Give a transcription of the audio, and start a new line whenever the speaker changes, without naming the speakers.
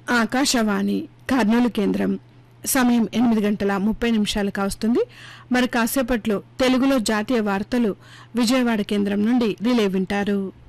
ఆకాశవాణి కర్నూలు కేంద్రం. సమయం 8:30 కావస్తుంది. మరి కాసేపట్లో తెలుగులో జాతీయ వార్తలు విజయవాడ కేంద్రం నుండి రిలే వింటారు.